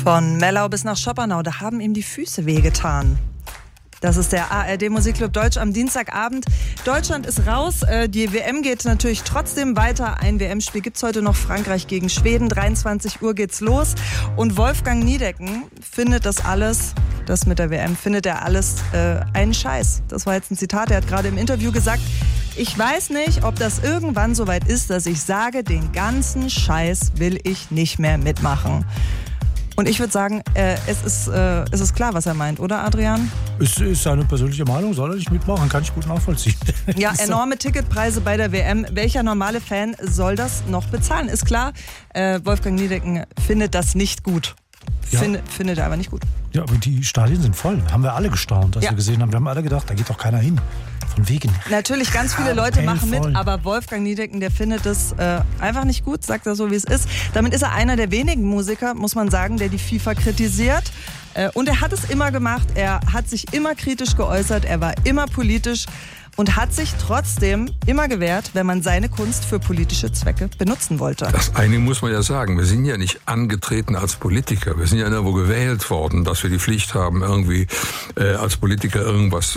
Von Mellau bis nach Schoppernau, da haben ihm die Füße wehgetan. Das ist der ARD Musikclub Deutsch am Dienstagabend. Deutschland ist raus. Die WM geht natürlich trotzdem weiter. Ein WM-Spiel gibt's heute noch. Frankreich gegen Schweden. 23 Uhr geht's los. Und Wolfgang Niedecken findet das mit der WM, findet er alles einen Scheiß. Das war jetzt ein Zitat. Er hat gerade im Interview gesagt, ich weiß nicht, ob das irgendwann soweit ist, dass ich sage, den ganzen Scheiß will ich nicht mehr mitmachen. Und ich würde sagen, es ist klar, was er meint, oder Adrian? Es ist seine persönliche Meinung, soll er nicht mitmachen, kann ich gut nachvollziehen. Ja, enorme Ticketpreise bei der WM. Welcher normale Fan soll das noch bezahlen? Ist klar, Wolfgang Niedecken findet das nicht gut. Ja. Findet er aber nicht gut. Ja, aber die Stadien sind voll. Haben wir alle gestaunt, als wir gesehen haben. Wir haben alle gedacht, da geht doch keiner hin. Von wegen. Natürlich, ganz viele Leute machen mit, aber Wolfgang Niedecken, der findet es einfach nicht gut, sagt er so, wie es ist. Damit ist er einer der wenigen Musiker, muss man sagen, der die FIFA kritisiert. Und er hat es immer gemacht, er hat sich immer kritisch geäußert, er war immer politisch und hat sich trotzdem immer gewehrt, wenn man seine Kunst für politische Zwecke benutzen wollte. Das eine muss man ja sagen, wir sind ja nicht angetreten als Politiker, wir sind ja irgendwo gewählt worden, dass wir die Pflicht haben, irgendwie als Politiker irgendwas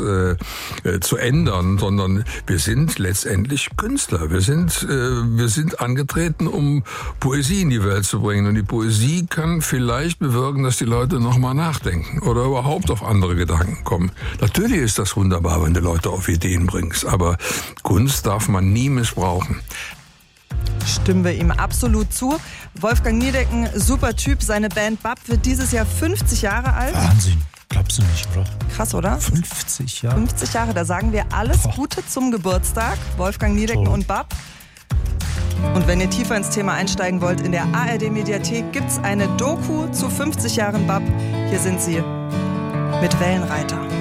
zu ändern, sondern wir sind letztendlich Künstler. Wir sind angetreten, um Poesie in die Welt zu bringen. Und die Poesie kann vielleicht bewirken, dass die Leute nochmal nachdenken oder überhaupt auf andere Gedanken kommen. Natürlich ist das wunderbar, wenn die Leute auf Ideen bringst, aber Kunst darf man nie missbrauchen. Stimmen wir ihm absolut zu. Wolfgang Niedecken, super Typ. Seine Band BAP wird dieses Jahr 50 Jahre alt. Wahnsinn, glaubst du nicht, oder? Krass, oder? 50 Jahre. 50 Jahre, da sagen wir alles Gute zum Geburtstag. Wolfgang Niedecken und BAP. Und wenn ihr tiefer ins Thema einsteigen wollt, in der ARD-Mediathek gibt's eine Doku zu 50 Jahren BAP. Hier sind sie mit Wellenreiter.